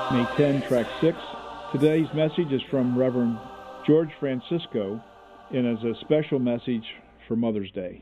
May 10, Track 6. Today's message is from Reverend George Francisco and is a special message for Mother's Day.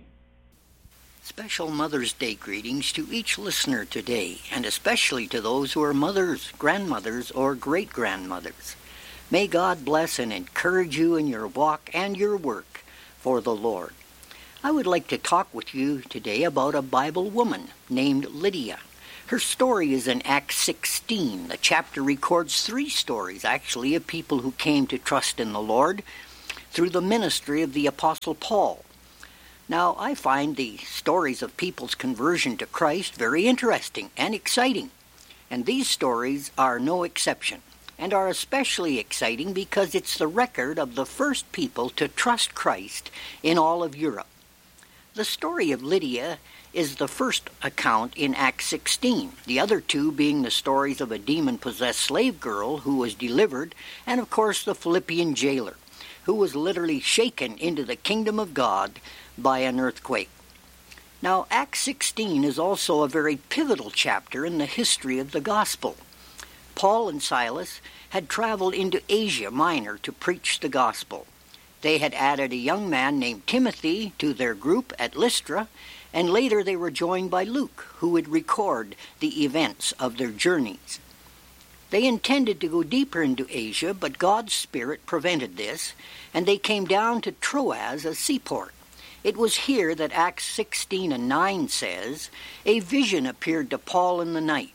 Special Mother's Day greetings to each listener today, and especially to those who are mothers, grandmothers, or great-grandmothers. May God bless and encourage you in your walk and your work for the Lord. I would like to talk with you today about a Bible woman named Lydia. Her story is in Acts 16. The chapter records 3 stories, actually, of people who came to trust in the Lord through the ministry of the Apostle Paul. Now, I find the stories of people's conversion to Christ very interesting and exciting, and these stories are no exception, and are especially exciting because it's the record of the first people to trust Christ in all of Europe. The story of Lydia is the first account in Acts 16, the other 2 being the stories of a demon-possessed slave girl who was delivered, and of course the Philippian jailer, who was literally shaken into the kingdom of God by an earthquake. Now, Acts 16 is also a very pivotal chapter in the history of the gospel. Paul and Silas had traveled into Asia Minor to preach the gospel. They had added a young man named Timothy to their group at Lystra, and later they were joined by Luke, who would record the events of their journeys. They intended to go deeper into Asia, but God's Spirit prevented this, and they came down to Troas, a seaport. It was here that Acts 16 and 9 says, "A vision appeared to Paul in the night.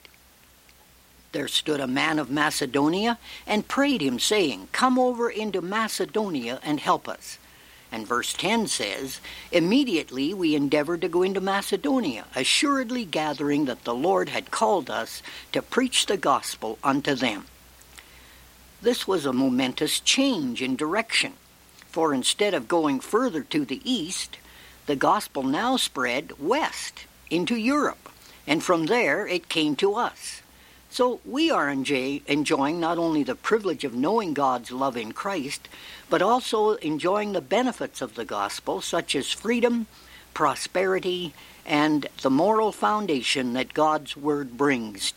There stood a man of Macedonia and prayed him, saying, 'Come over into Macedonia and help us.' And verse 10 says, 'Immediately we endeavored to go into Macedonia, assuredly gathering that the Lord had called us to preach the gospel unto them.'" This was a momentous change in direction, for instead of going further to the east, the gospel now spread west into Europe, and from there it came to us. So we are enjoying not only the privilege of knowing God's love in Christ, but also enjoying the benefits of the gospel, such as freedom, prosperity, and the moral foundation that God's word brings.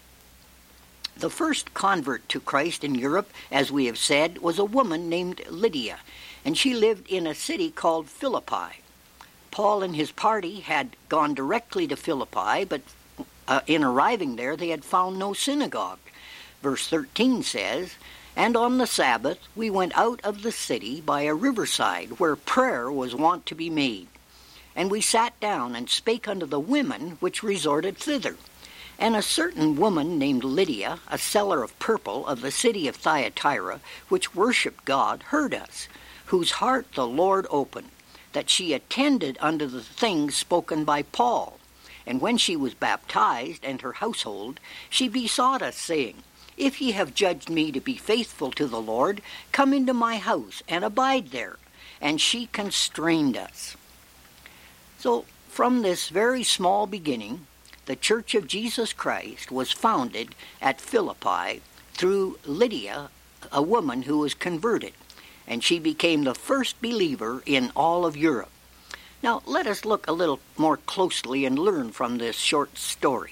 The first convert to Christ in Europe, as we have said, was a woman named Lydia, and she lived in a city called Philippi. Paul and his party had gone directly to Philippi, but in arriving there, they had found no synagogue. Verse 13 says, "And on the Sabbath we went out of the city by a riverside, where prayer was wont to be made. And we sat down and spake unto the women which resorted thither. And a certain woman named Lydia, a seller of purple of the city of Thyatira, which worshipped God, heard us, whose heart the Lord opened, that she attended unto the things spoken by Paul. And when she was baptized, and her household, she besought us, saying, 'If ye have judged me to be faithful to the Lord, come into my house and abide there.' And she constrained us." So, from this very small beginning, the Church of Jesus Christ was founded at Philippi through Lydia, a woman who was converted, and she became the first believer in all of Europe. Now, let us look a little more closely and learn from this short story.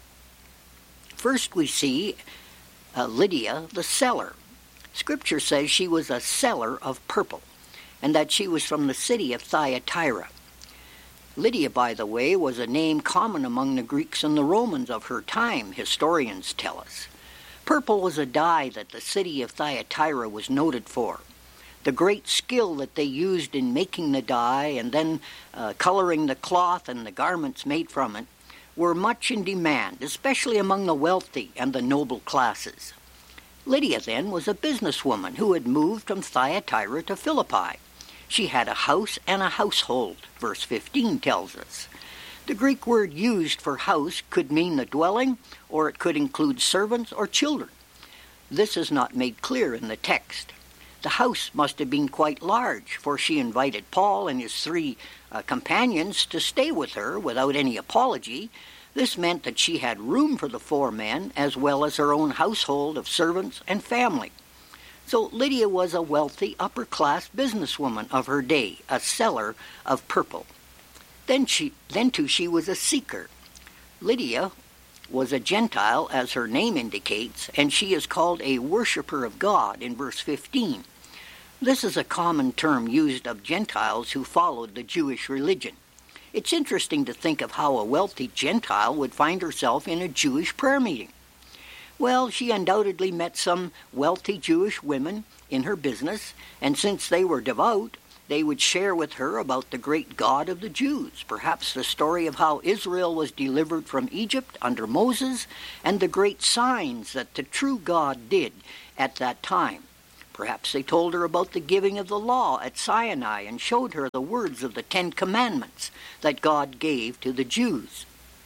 First, we see Lydia, the seller. Scripture says she was a seller of purple, and that she was from the city of Thyatira. Lydia, by the way, was a name common among the Greeks and the Romans of her time, historians tell us. Purple was a dye that the city of Thyatira was noted for. The great skill that they used in making the dye and then coloring the cloth and the garments made from it were much in demand, especially among the wealthy and the noble classes. Lydia, then, was a businesswoman who had moved from Thyatira to Philippi. She had a house and a household, verse 15 tells us. The Greek word used for house could mean the dwelling, or it could include servants or children. This is not made clear in the text. The house must have been quite large, for she invited Paul and his 3 companions to stay with her without any apology. This meant that she had room for the 4 men, as well as her own household of servants and family. So Lydia was a wealthy, upper-class businesswoman of her day, a seller of purple. Then too she was a seeker. Lydia was a Gentile, as her name indicates, and she is called a worshiper of God in verse 15. This is a common term used of Gentiles who followed the Jewish religion. It's interesting to think of how a wealthy Gentile would find herself in a Jewish prayer meeting. Well, she undoubtedly met some wealthy Jewish women in her business, and since they were devout, they would share with her about the great God of the Jews, perhaps the story of how Israel was delivered from Egypt under Moses, and the great signs that the true God did at that time. Perhaps they told her about the giving of the law at Sinai and showed her the words of the 10 Commandments that God gave to the Jews.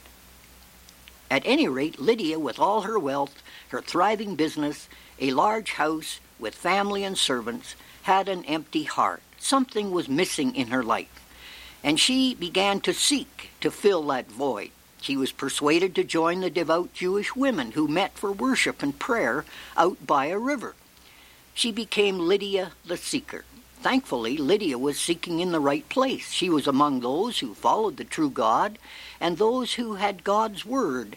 At any rate, Lydia, with all her wealth, her thriving business, a large house with family and servants, had an empty heart. Something was missing in her life, and she began to seek to fill that void. She was persuaded to join the devout Jewish women who met for worship and prayer out by a river. She became Lydia the Seeker. Thankfully, Lydia was seeking in the right place. She was among those who followed the true God and those who had God's Word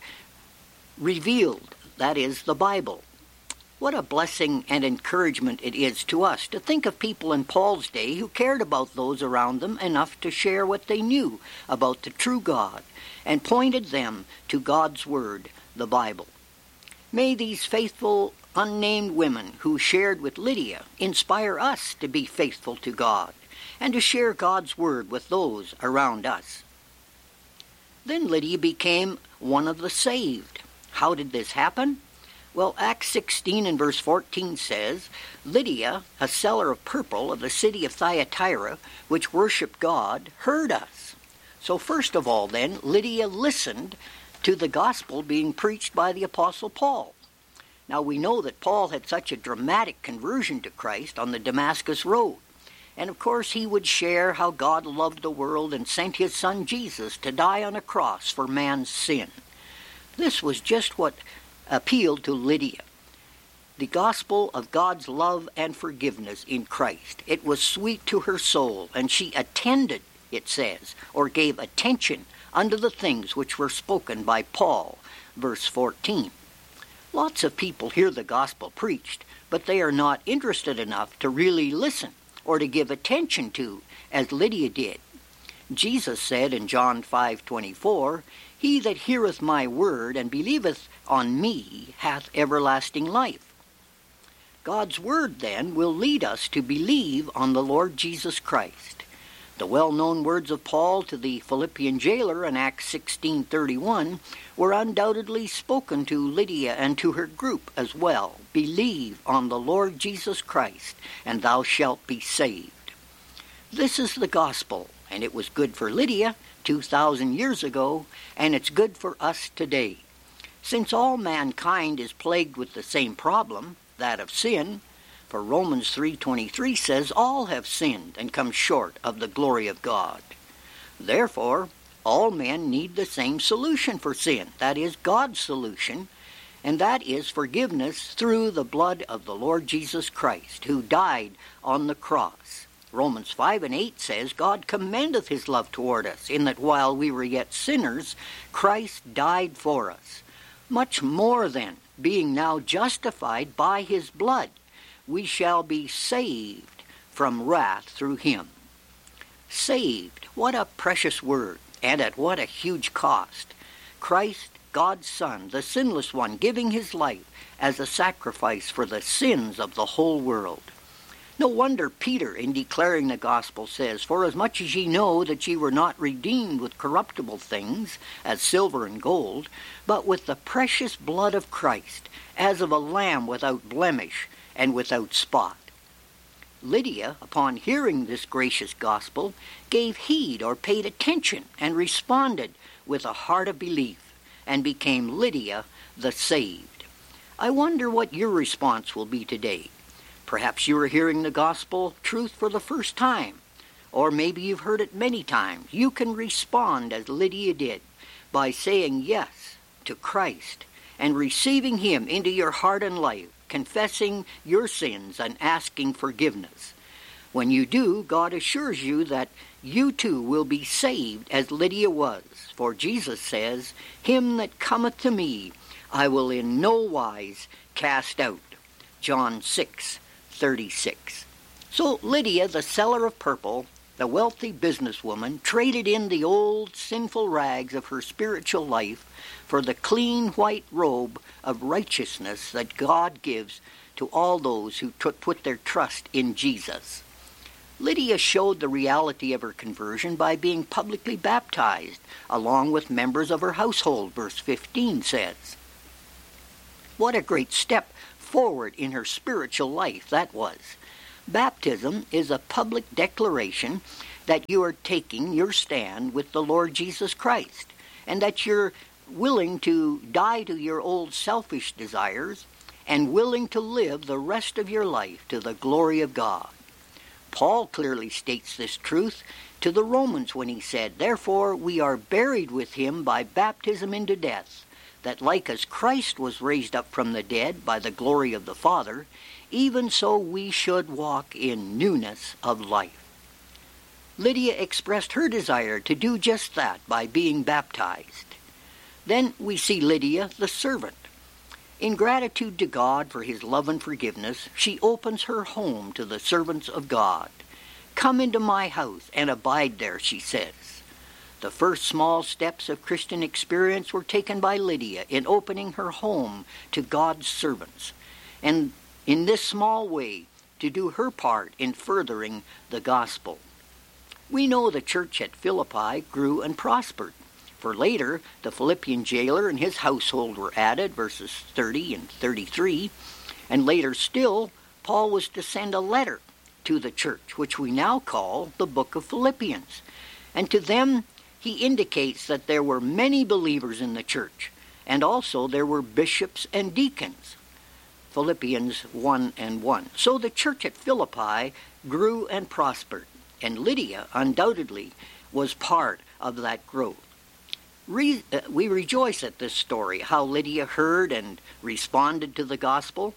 revealed, that is, the Bible. What a blessing and encouragement it is to us to think of people in Paul's day who cared about those around them enough to share what they knew about the true God and pointed them to God's Word, the Bible. May these faithful, unnamed women who shared with Lydia inspire us to be faithful to God and to share God's Word with those around us. Then Lydia became one of the saved. How did this happen? Well, Acts 16 and verse 14 says, Lydia, a seller of purple of the city of Thyatira, which worshipped God, heard us. So first of all then, Lydia listened to the gospel being preached by the Apostle Paul. Now we know that Paul had such a dramatic conversion to Christ on the Damascus Road. And of course he would share how God loved the world and sent his son Jesus to die on a cross for man's sin. This was just what appealed to Lydia. The gospel of God's love and forgiveness in Christ. It was sweet to her soul, and she attended, it says, or gave attention unto the things which were spoken by Paul, verse 14. Lots of people hear the gospel preached, but they are not interested enough to really listen or to give attention to, as Lydia did. Jesus said in John 5:24, He that heareth my word and believeth on me hath everlasting life. God's word, then, will lead us to believe on the Lord Jesus Christ. The well-known words of Paul to the Philippian jailer in Acts 16:31 were undoubtedly spoken to Lydia and to her group as well. Believe on the Lord Jesus Christ, and thou shalt be saved. This is the gospel, and it was good for Lydia 2,000 years ago, and it's good for us today. Since all mankind is plagued with the same problem, that of sin, for Romans 3:23 says, all have sinned and come short of the glory of God. Therefore, all men need the same solution for sin, that is God's solution, and that is forgiveness through the blood of the Lord Jesus Christ, who died on the cross. Romans 5 and 8 says, God commendeth his love toward us, in that while we were yet sinners, Christ died for us. Much more then, being now justified by his blood, we shall be saved from wrath through him. Saved, what a precious word, and at what a huge cost. Christ, God's Son, the sinless one, giving his life as a sacrifice for the sins of the whole world. No wonder Peter, in declaring the gospel, says, For as much as ye know that ye were not redeemed with corruptible things, as silver and gold, but with the precious blood of Christ, as of a lamb without blemish and without spot. Lydia, upon hearing this gracious gospel, gave heed or paid attention and responded with a heart of belief and became Lydia the saved. I wonder what your response will be today. Perhaps you are hearing the gospel truth for the first time, or maybe you've heard it many times. You can respond as Lydia did by saying yes to Christ and receiving him into your heart and life, confessing your sins and asking forgiveness. When you do, God assures you that you too will be saved as Lydia was. For Jesus says, him that cometh to me I will in no wise cast out. John 6:36. So Lydia, the seller of purple, the wealthy businesswoman, traded in the old sinful rags of her spiritual life for the clean white robe of righteousness that God gives to all those who put their trust in Jesus. Lydia showed the reality of her conversion by being publicly baptized, along with members of her household, verse 15 says. What a great step forward in her spiritual life that was. Baptism is a public declaration that you are taking your stand with the Lord Jesus Christ, and that you're willing to die to your old selfish desires and willing to live the rest of your life to the glory of God. Paul clearly states this truth to the Romans when he said, therefore we are buried with him by baptism into death, that like as Christ was raised up from the dead by the glory of the Father, even so we should walk in newness of life. Lydia expressed her desire to do just that by being baptized. Then we see Lydia, the servant. In gratitude to God for his love and forgiveness, she opens her home to the servants of God. Come into my house and abide there, she says. The first small steps of Christian experience were taken by Lydia in opening her home to God's servants, and in this small way to do her part in furthering the gospel. We know the church at Philippi grew and prospered. For later, the Philippian jailer and his household were added, verses 30 and 33. And later still, Paul was to send a letter to the church, which we now call the book of Philippians. And to them, he indicates that there were many believers in the church, and also there were bishops and deacons. Philippians 1:1. So the church at Philippi grew and prospered, and Lydia undoubtedly was part of that growth. We rejoice at this story, how Lydia heard and responded to the gospel.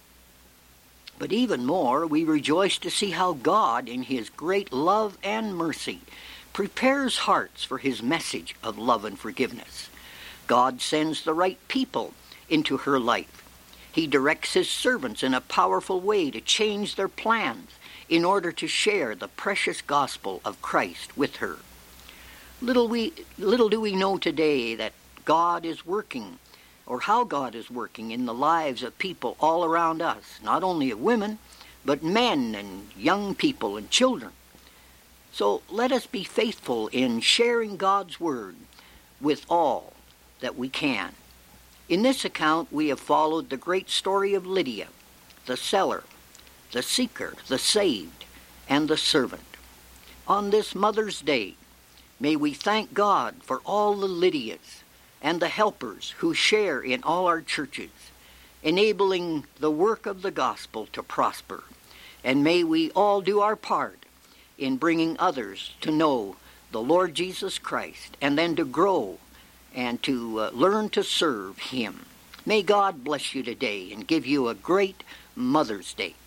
But even more, we rejoice to see how God, in his great love and mercy, prepares hearts for his message of love and forgiveness. God sends the right people into her life. He directs his servants in a powerful way to change their plans in order to share the precious gospel of Christ with her. Little do we know today that God is working, or how God is working in the lives of people all around us, not only of women, but men and young people and children. So let us be faithful in sharing God's word with all that we can. In this account, we have followed the great story of Lydia, the seller, the seeker, the saved, and the servant. On this Mother's Day, may we thank God for all the Lydias and the helpers who share in all our churches, enabling the work of the gospel to prosper. And may we all do our part in bringing others to know the Lord Jesus Christ, and then to grow and to learn to serve him. May God bless you today and give you a great Mother's Day.